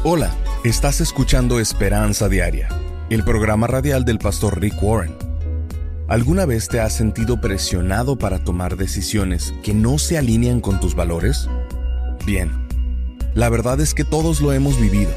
Hola, estás escuchando Esperanza Diaria, el programa radial del pastor Rick Warren. ¿Alguna vez te has sentido presionado para tomar decisiones que no se alinean con tus valores? Bien, la verdad es que todos lo hemos vivido.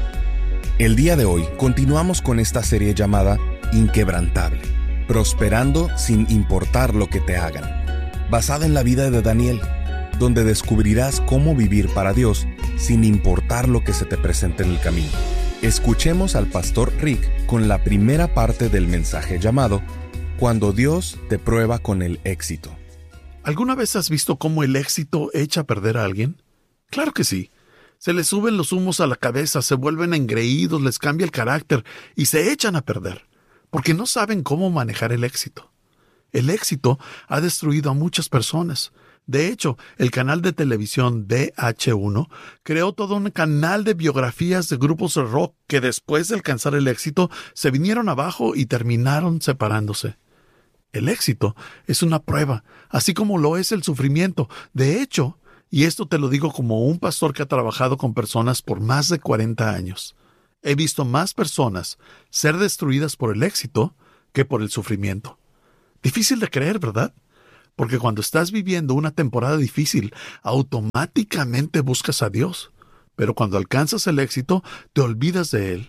El día de hoy continuamos con esta serie llamada Inquebrantable, prosperando sin importar lo que te hagan, basada en la vida de Daniel, donde descubrirás cómo vivir para Dios sin importar lo que se te presente en el camino. Escuchemos al pastor Rick con la primera parte del mensaje llamado Cuando Dios te prueba con el éxito. ¿Alguna vez has visto cómo el éxito echa a perder a alguien? Claro que sí. Se les suben los humos a la cabeza, se vuelven engreídos, les cambia el carácter y se echan a perder, porque no saben cómo manejar el éxito. El éxito ha destruido a muchas personas. De hecho, el canal de televisión VH1 creó todo un canal de biografías de grupos de rock que después de alcanzar el éxito se vinieron abajo y terminaron separándose. El éxito es una prueba, así como lo es el sufrimiento. De hecho, y esto te lo digo como un pastor que ha trabajado con personas por más de 40 años, he visto más personas ser destruidas por el éxito que por el sufrimiento. Difícil de creer, ¿verdad? Porque cuando estás viviendo una temporada difícil, automáticamente buscas a Dios. Pero cuando alcanzas el éxito, te olvidas de Él.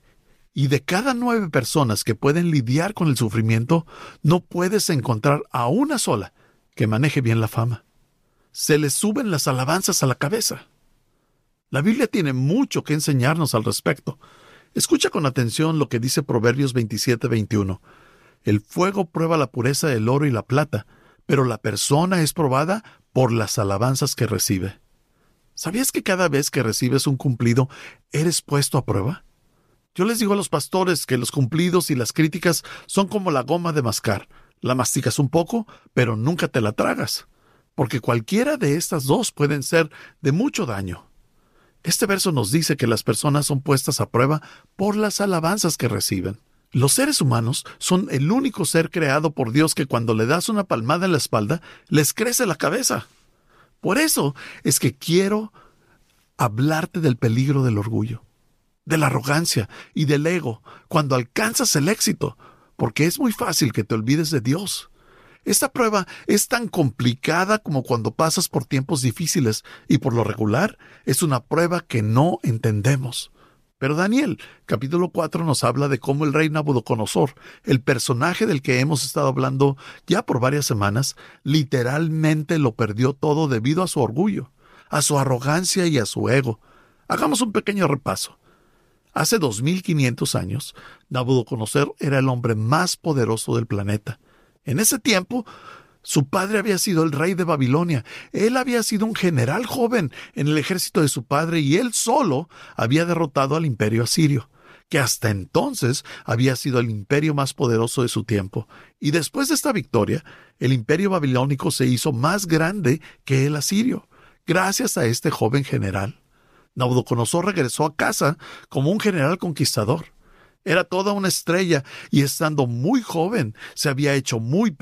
Y de cada 9 personas que pueden lidiar con el sufrimiento, no puedes encontrar a una sola que maneje bien la fama. Se les suben las alabanzas a la cabeza. La Biblia tiene mucho que enseñarnos al respecto. Escucha con atención lo que dice Proverbios 27:21. El fuego prueba la pureza del oro y la plata, pero la persona es probada por las alabanzas que recibe. ¿Sabías que cada vez que recibes un cumplido, eres puesto a prueba? Yo les digo a los pastores que los cumplidos y las críticas son como la goma de mascar. La masticas un poco, pero nunca te la tragas, porque cualquiera de estas dos pueden ser de mucho daño. Este verso nos dice que las personas son puestas a prueba por las alabanzas que reciben. Los seres humanos son el único ser creado por Dios que cuando le das una palmada en la espalda, les crece la cabeza. Por eso es que quiero hablarte del peligro del orgullo, de la arrogancia y del ego cuando alcanzas el éxito, porque es muy fácil que te olvides de Dios. Esta prueba es tan complicada como cuando pasas por tiempos difíciles y por lo regular es una prueba que no entendemos. Pero Daniel, capítulo 4, nos habla de cómo el rey Nabucodonosor, el personaje del que hemos estado hablando ya por varias semanas, literalmente lo perdió todo debido a su orgullo, a su arrogancia y a su ego. Hagamos un pequeño repaso. Hace 2500 años, Nabucodonosor era el hombre más poderoso del planeta. En ese tiempo, su padre había sido el rey de Babilonia. Él había sido un general joven en el ejército de su padre y él solo había derrotado al imperio asirio, que hasta entonces había sido el imperio más poderoso de su tiempo. Y después de esta victoria, el imperio babilónico se hizo más grande que el asirio, gracias a este joven general. Nabucodonosor regresó a casa como un general conquistador. Era toda una estrella y estando muy joven se había hecho muy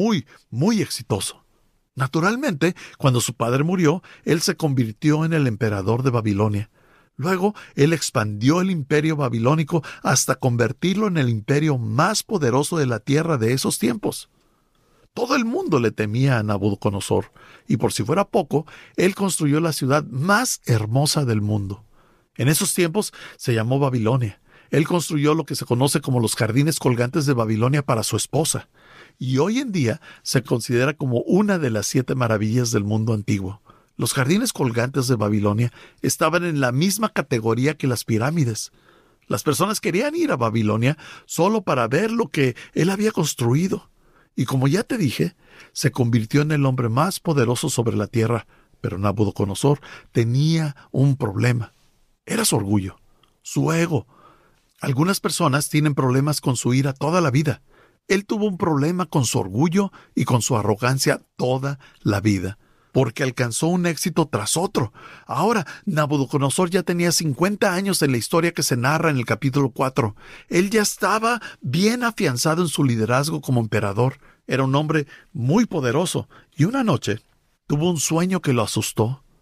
exitoso. Naturalmente, cuando su padre murió, él se convirtió en el emperador de Babilonia. Luego, él expandió el imperio babilónico hasta convertirlo en el imperio más poderoso de la tierra de esos tiempos. Todo el mundo le temía a Nabucodonosor, y por si fuera poco, él construyó la ciudad más hermosa del mundo. En esos tiempos se llamó Babilonia. Él construyó lo que se conoce como los jardines colgantes de Babilonia para su esposa, y hoy en día se considera como una de las 7 maravillas del mundo antiguo. Los jardines colgantes de Babilonia estaban en la misma categoría que las pirámides. Las personas querían ir a Babilonia solo para ver lo que él había construido. Y como ya te dije, se convirtió en el hombre más poderoso sobre la tierra, pero Nabucodonosor tenía un problema. Era su orgullo, su ego. Algunas personas tienen problemas con su ira toda la vida. Él tuvo un problema con su orgullo y con su arrogancia toda la vida, porque alcanzó un éxito tras otro. Ahora, Nabucodonosor ya tenía 50 años en la historia que se narra en el capítulo 4. Él ya estaba bien afianzado en su liderazgo como emperador. Era un hombre muy poderoso y una noche tuvo un sueño que lo asustó.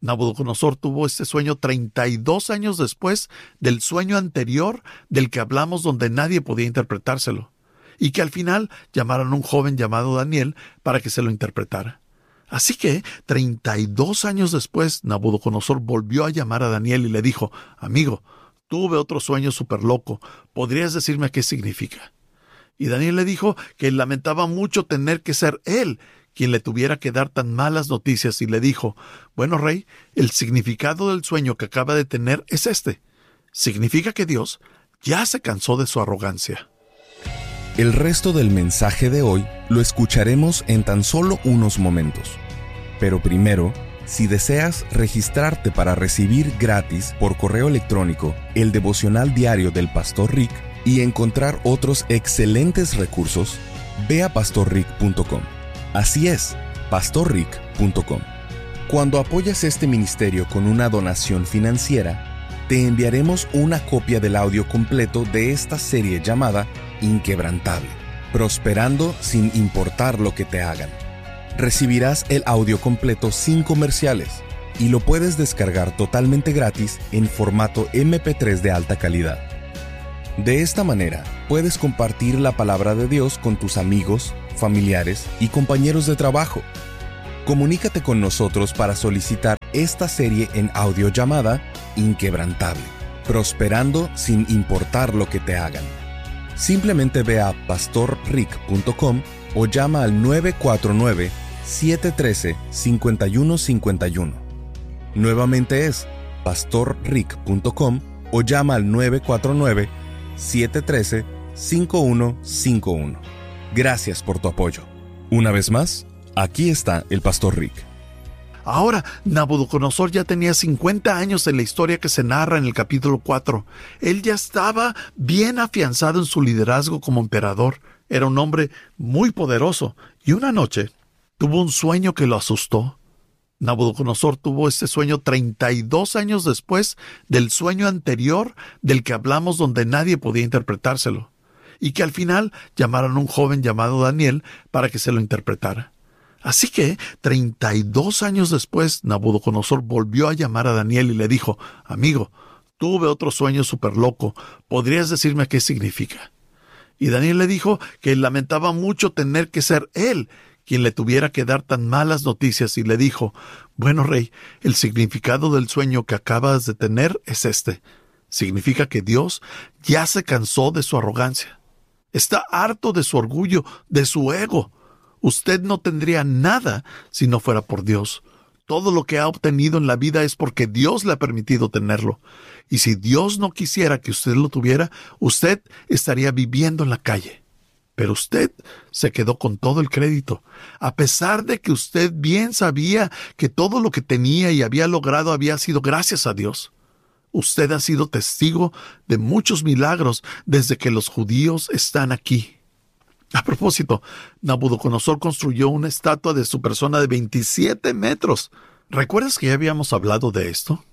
Nabucodonosor tuvo este sueño 32 años después del sueño anterior del que hablamos, donde nadie podía interpretárselo, y que al final llamaron a un joven llamado Daniel para que se lo interpretara. Así que 32 años después, Nabucodonosor volvió a llamar a Daniel y le dijo: amigo, tuve otro sueño súper loco, ¿podrías decirme qué significa? Y Daniel le dijo que lamentaba mucho tener que ser él quien le tuviera que dar tan malas noticias, y le dijo: bueno, rey, el significado del sueño que acaba de tener es este. Significa que Dios ya se cansó de su arrogancia. El resto del mensaje de hoy lo escucharemos en tan solo unos momentos. Pero primero, si deseas registrarte para recibir gratis por correo electrónico el devocional diario del Pastor Rick y encontrar otros excelentes recursos, ve a pastorrick.com. Así es, pastorrick.com. Cuando apoyas este ministerio con una donación financiera, te enviaremos una copia del audio completo de esta serie llamada Inquebrantable, prosperando sin importar lo que te hagan. Recibirás el audio completo sin comerciales y lo puedes descargar totalmente gratis en formato MP3 de alta calidad. De esta manera, puedes compartir la palabra de Dios con tus amigos, familiares y compañeros de trabajo. Comunícate con nosotros para solicitar esta serie en audio llamada Inquebrantable, prosperando sin importar lo que te hagan. Simplemente ve a pastorrick.com o llama al 949-713-5151. Nuevamente es pastorrick.com o llama al 949-713-5151. Gracias por tu apoyo. Una vez más, aquí está el Pastor Rick. Ahora, Nabucodonosor ya tenía 50 años en la historia que se narra en el capítulo 4. Él ya estaba bien afianzado en su liderazgo como emperador. Era un hombre muy poderoso, y una noche tuvo un sueño que lo asustó. Nabucodonosor tuvo este sueño 32 años después del sueño anterior del que hablamos, donde nadie podía interpretárselo, y que al final llamaron a un joven llamado Daniel para que se lo interpretara. Así que 32 años después, Nabucodonosor volvió a llamar a Daniel y le dijo: amigo, tuve otro sueño súper loco, ¿podrías decirme qué significa? Y Daniel le dijo que lamentaba mucho tener que ser él quien le tuviera que dar tan malas noticias, y le dijo: bueno, rey, el significado del sueño que acabas de tener es este. Significa que Dios ya se cansó de su arrogancia. Está harto de su orgullo, de su ego. Usted no tendría nada si no fuera por Dios. Todo lo que ha obtenido en la vida es porque Dios le ha permitido tenerlo. Y si Dios no quisiera que usted lo tuviera, usted estaría viviendo en la calle. Pero usted se quedó con todo el crédito, a pesar de que usted bien sabía que todo lo que tenía y había logrado había sido gracias a Dios. Usted ha sido testigo de muchos milagros desde que los judíos están aquí. A propósito, Nabucodonosor construyó una estatua de su persona de 27 metros. ¿Recuerdas que ya habíamos hablado de esto?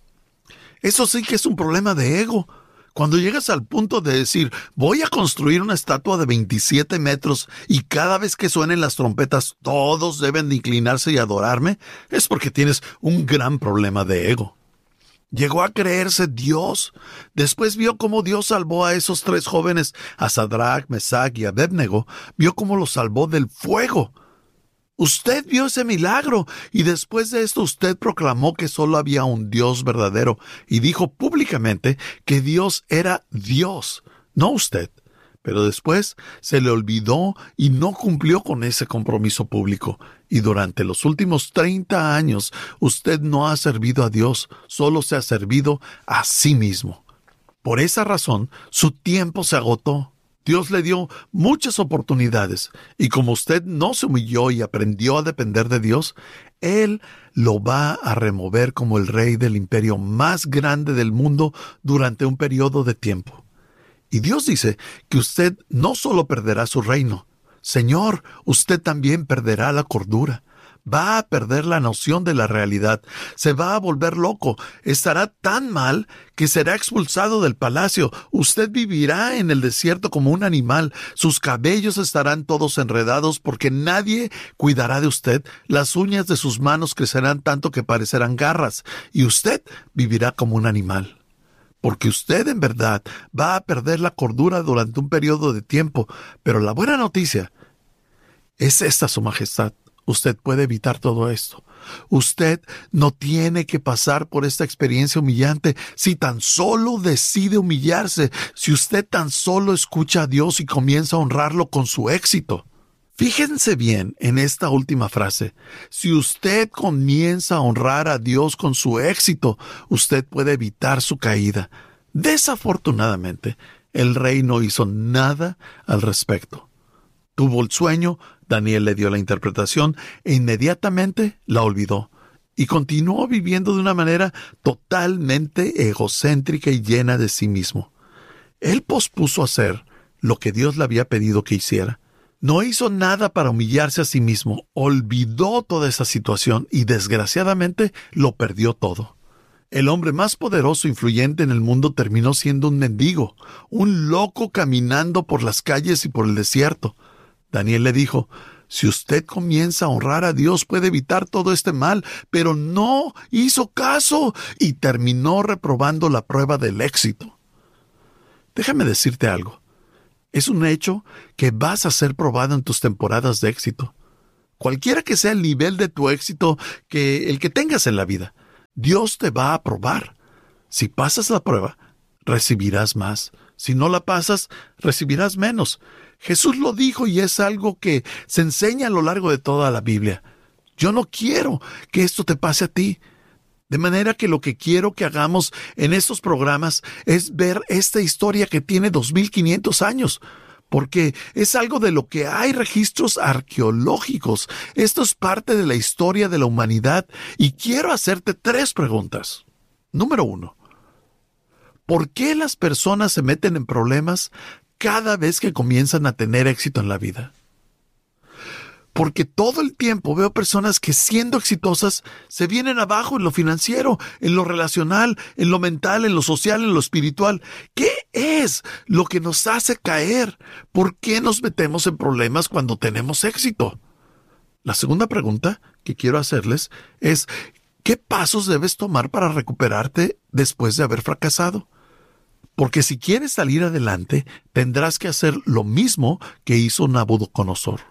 Eso sí que es un problema de ego. Cuando llegas al punto de decir: voy a construir una estatua de 27 metros y cada vez que suenen las trompetas todos deben de inclinarse y adorarme, es porque tienes un gran problema de ego. Llegó a creerse Dios. Después vio cómo Dios salvó a esos 3 jóvenes, a Sadrach, Mesach y Abednego. Vio cómo los salvó del fuego. Usted vio ese milagro, y después de esto usted proclamó que solo había un Dios verdadero y dijo públicamente que Dios era Dios, no usted. Pero después se le olvidó y no cumplió con ese compromiso público. Y durante los últimos 30 años usted no ha servido a Dios, solo se ha servido a sí mismo. Por esa razón, su tiempo se agotó. Dios le dio muchas oportunidades, y como usted no se humilló y aprendió a depender de Dios, Él lo va a remover como el rey del imperio más grande del mundo durante un periodo de tiempo. Y Dios dice que usted no solo perderá su reino, Señor, usted también perderá la cordura. va a perder la noción de la realidad, se va a volver loco, estará tan mal que será expulsado del palacio. Usted vivirá en el desierto como un animal, sus cabellos estarán todos enredados porque nadie cuidará de usted, las uñas de sus manos crecerán tanto que parecerán garras, y usted vivirá como un animal. Porque usted en verdad va a perder la cordura durante un periodo de tiempo, pero la buena noticia es esta, Su Majestad. Usted puede evitar todo esto. Usted no tiene que pasar por esta experiencia humillante si tan solo decide humillarse, si usted tan solo escucha a Dios y comienza a honrarlo con su éxito. Fíjense bien en esta última frase. Si usted comienza a honrar a Dios con su éxito, usted puede evitar su caída. Desafortunadamente, el rey no hizo nada al respecto. Tuvo el sueño, Daniel le dio la interpretación e inmediatamente la olvidó y continuó viviendo de una manera totalmente egocéntrica y llena de sí mismo. Él pospuso hacer lo que Dios le había pedido que hiciera. No hizo nada para humillarse a sí mismo, olvidó toda esa situación y desgraciadamente lo perdió todo. El hombre más poderoso e influyente en el mundo terminó siendo un mendigo, un loco caminando por las calles y por el desierto. Daniel le dijo: si usted comienza a honrar a Dios puede evitar todo este mal, pero no hizo caso y terminó reprobando la prueba del éxito. Déjame decirte algo. Es un hecho que vas a ser probado en tus temporadas de éxito. Cualquiera que sea el nivel de tu éxito el que tengas en la vida, Dios te va a probar. Si pasas la prueba, recibirás más. Si no la pasas, recibirás menos. Jesús lo dijo y es algo que se enseña a lo largo de toda la Biblia. Yo no quiero que esto te pase a ti. De manera que lo que quiero que hagamos en estos programas es ver esta historia que tiene 2500 años, porque es algo de lo que hay registros arqueológicos. Esto es parte de la historia de la humanidad y quiero hacerte 3 preguntas. Número 1. ¿Por qué las personas se meten en problemas cada vez que comienzan a tener éxito en la vida? Porque todo el tiempo veo personas que siendo exitosas se vienen abajo en lo financiero, en lo relacional, en lo mental, en lo social, en lo espiritual. ¿Qué es lo que nos hace caer? ¿Por qué nos metemos en problemas cuando tenemos éxito? La segunda pregunta que quiero hacerles es: ¿qué pasos debes tomar para recuperarte después de haber fracasado? Porque si quieres salir adelante, tendrás que hacer lo mismo que hizo Nabucodonosor.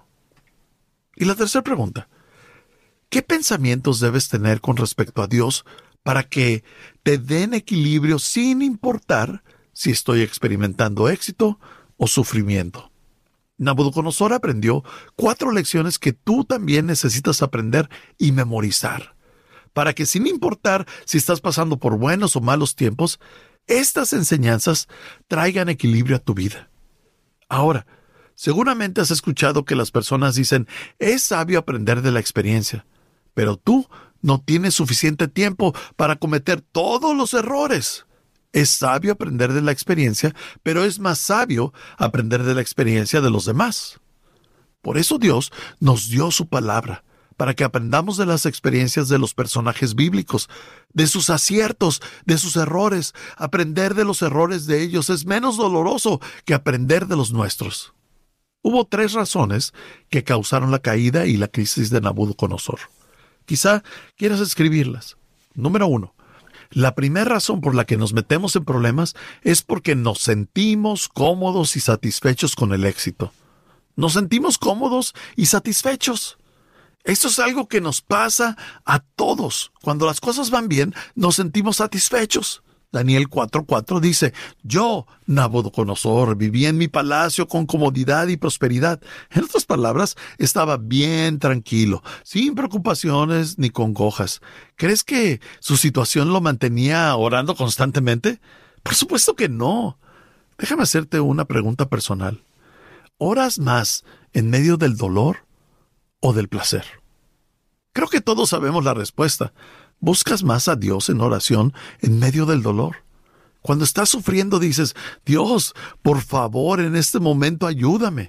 Y la tercera pregunta: ¿qué pensamientos debes tener con respecto a Dios para que te den equilibrio sin importar si estoy experimentando éxito o sufrimiento? Nabucodonosor aprendió 4 lecciones que tú también necesitas aprender y memorizar, para que sin importar si estás pasando por buenos o malos tiempos, estas enseñanzas traigan equilibrio a tu vida. Ahora, seguramente has escuchado que las personas dicen: es sabio aprender de la experiencia, pero tú no tienes suficiente tiempo para cometer todos los errores. Es sabio aprender de la experiencia, pero es más sabio aprender de la experiencia de los demás. Por eso Dios nos dio su palabra, para que aprendamos de las experiencias de los personajes bíblicos, de sus aciertos, de sus errores. Aprender de los errores de ellos es menos doloroso que aprender de los nuestros. Hubo 3 razones que causaron la caída y la crisis de Nabucodonosor. Quizá quieras escribirlas. Número 1. La primera razón por la que nos metemos en problemas es porque nos sentimos cómodos y satisfechos con el éxito. Nos sentimos cómodos y satisfechos. Esto es algo que nos pasa a todos. Cuando las cosas van bien, nos sentimos satisfechos. Daniel 4:4 dice: yo, Nabucodonosor, viví en mi palacio con comodidad y prosperidad. En otras palabras, estaba bien tranquilo, sin preocupaciones ni congojas. ¿Crees que su situación lo mantenía orando constantemente? Por supuesto que no. Déjame hacerte una pregunta personal. ¿Oras más en medio del dolor o del placer? Creo que todos sabemos la respuesta. ¿Buscas más a Dios en oración en medio del dolor? Cuando estás sufriendo dices: Dios, por favor, en este momento ayúdame.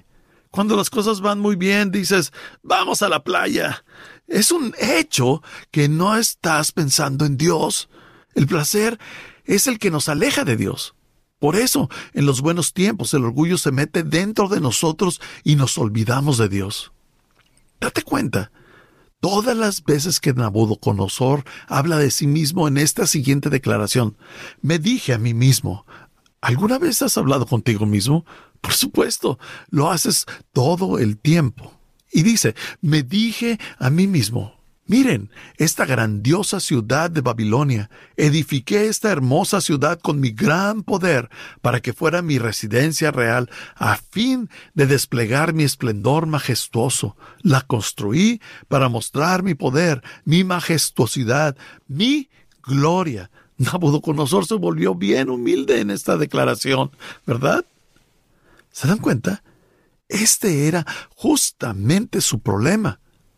Cuando las cosas van muy bien, dices, vamos a la playa. Es un hecho que no estás pensando en Dios. El placer es el que nos aleja de Dios. Por eso, en los buenos tiempos, el orgullo se mete dentro de nosotros y nos olvidamos de Dios. Date cuenta, todas las veces que Nabucodonosor habla de sí mismo en esta siguiente declaración, me dije a mí mismo. ¿Alguna vez has hablado contigo mismo? Por supuesto, lo haces todo el tiempo. Y dice, me dije a mí mismo, miren, esta grandiosa ciudad de Babilonia, edifiqué esta hermosa ciudad con mi gran poder para que fuera mi residencia real, a fin de desplegar mi esplendor majestuoso. La construí para mostrar mi poder, mi majestuosidad, mi gloria. Nabucodonosor se volvió bien humilde en esta declaración, ¿verdad? ¿Se dan cuenta? Este era justamente su problema.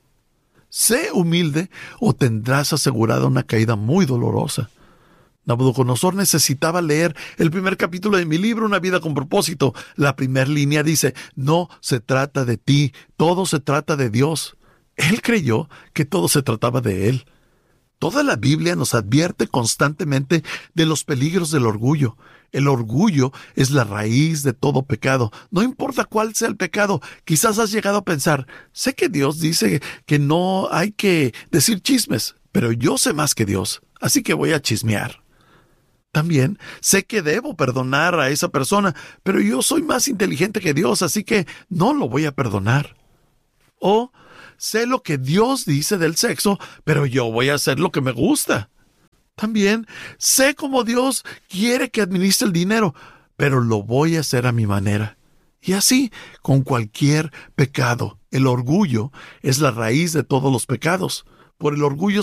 Sé humilde o tendrás asegurada una caída muy dolorosa. Nabucodonosor necesitaba leer el primer capítulo de mi libro, Una vida con propósito. La primera línea dice, no se trata de ti, todo se trata de Dios. Él creyó que todo se trataba de él. Toda la Biblia nos advierte constantemente de los peligros del orgullo. El orgullo es la raíz de todo pecado. No importa cuál sea el pecado, quizás has llegado a pensar, sé que Dios dice que no hay que decir chismes, pero yo sé más que Dios, así que voy a chismear. También sé que debo perdonar a esa persona, pero yo soy más inteligente que Dios, así que no lo voy a perdonar. O sé lo que Dios dice del sexo, pero yo voy a hacer lo que me gusta. También sé cómo Dios quiere que administre el dinero, pero lo voy a hacer a mi manera. Y así, con cualquier pecado, el orgullo es la raíz de todos los pecados. Por el orgullo